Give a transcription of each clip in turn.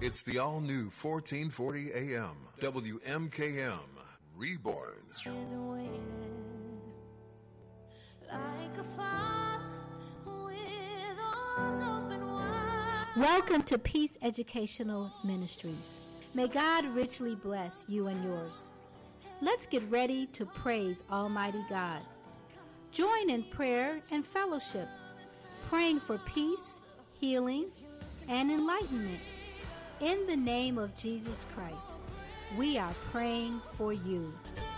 It's the all-new 1440 AM, WMKM, Reborn. Like a father with arms open wide. Welcome to Peace Educational Ministries. May God richly bless you and yours. Let's get ready to praise Almighty God. Join in prayer and fellowship, praying for peace, healing, and enlightenment. In the name of Jesus Christ, we are praying for you.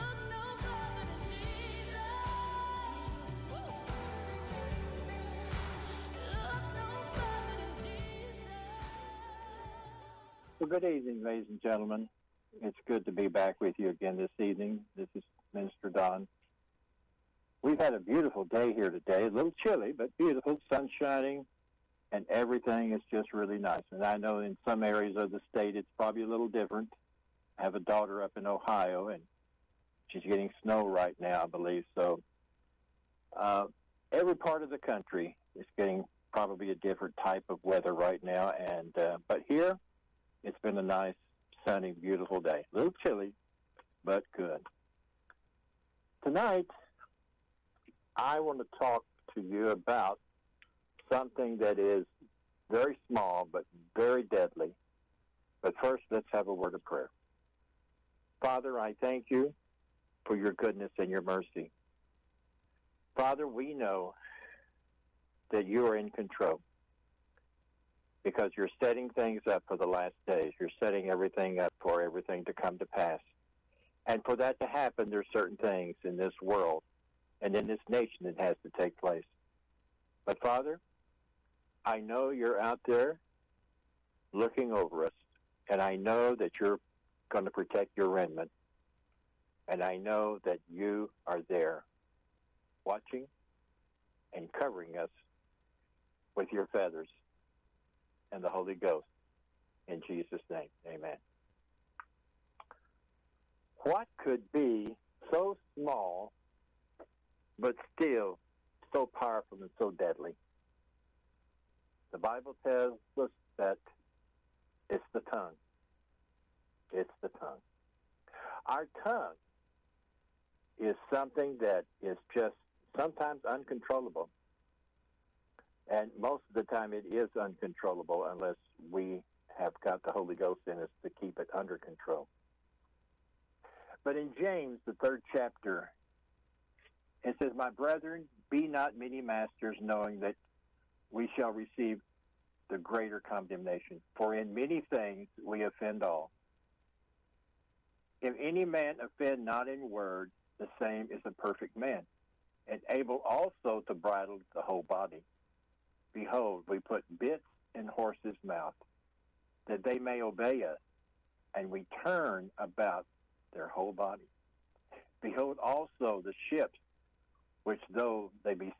Well, good evening, ladies and gentlemen. It's good to be back with you again this evening. This is Minister Don. We've had a beautiful day here today. A little chilly, but beautiful. Sun shining, and everything is just really nice. And I know in some areas of the state it's probably a little different. I have a daughter up in Ohio, and she's getting snow right now, I believe. So every part of the country is getting probably a different type of weather right now. And but here, it's been a nice, sunny, beautiful day. A little chilly, but good. Tonight, I want to talk to you about something that is very small but very deadly. But first, let's have a word of prayer. Father, I thank you for your goodness and your mercy. Father, we know that you are in control, because you're setting things up for the last days. You're setting everything up for everything to come to pass. And for that to happen, there's certain things in this world and in this nation that has to take place. But Father, I know you're out there looking over us, and I know that you're going to protect your remnant, and I know that you are there watching and covering us with your feathers and the Holy Ghost. In Jesus' name, amen. What could be so small but still so powerful and so deadly? The Bible tells us that it's the tongue. It's the tongue. Our tongue is something that is just sometimes uncontrollable. And most of the time it is uncontrollable unless we have got the Holy Ghost in us to keep it under control. But in James, the 3rd chapter, it says, "My brethren, be not many masters, knowing that we shall receive the greater condemnation. For in many things we offend all. If any man offend not in word, the same is a perfect man, and able also to bridle the whole body. Behold, we put bits in horses' mouth, that they may obey us, and we turn about their whole body. Behold also the ships, which though they be